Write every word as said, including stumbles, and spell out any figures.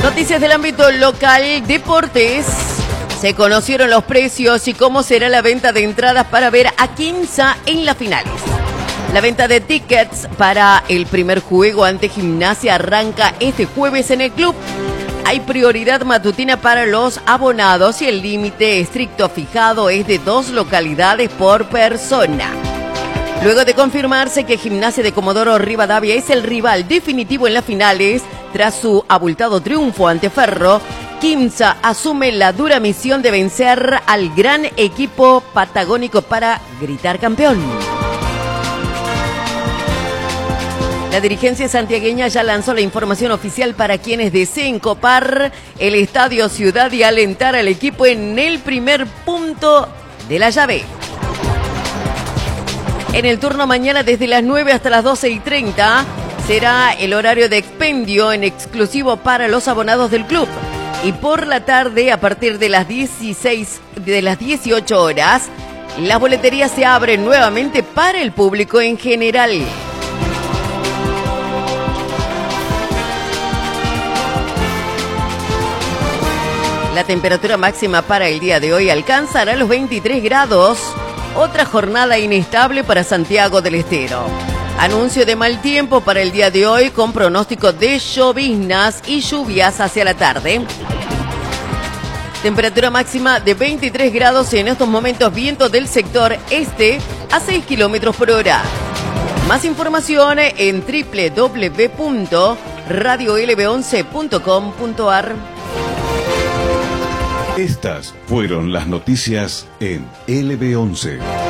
Noticias del ámbito local, deportes. Se conocieron los precios y cómo será la venta de entradas para ver a Quimsa en las finales. La venta de tickets para el primer juego ante Gimnasia arranca este jueves en el club. Hay prioridad matutina para los abonados y el límite estricto fijado es de dos localidades por persona. Luego de confirmarse que Gimnasia de Comodoro Rivadavia es el rival definitivo en las finales, tras su abultado triunfo ante Ferro, Quimsa asume la dura misión de vencer al gran equipo patagónico para gritar campeón. La dirigencia santiagueña ya lanzó la información oficial para quienes deseen copar el Estadio Ciudad y alentar al equipo en el primer punto de la llave. En el turno mañana desde las nueve hasta las doce y treinta será el horario de expendio en exclusivo para los abonados del club. Y por la tarde, a partir de las dieciséis, de las dieciocho horas, las boleterías se abren nuevamente para el público en general. La temperatura máxima para el día de hoy alcanzará los veintitrés grados. Otra jornada inestable para Santiago del Estero. Anuncio de mal tiempo para el día de hoy con pronóstico de lloviznas y lluvias hacia la tarde. Temperatura máxima de veintitrés grados y en estos momentos viento del sector este a seis kilómetros por hora. Más información en doble u doble u doble u punto radio l b once punto com punto a r. Estas fueron las noticias en L B once.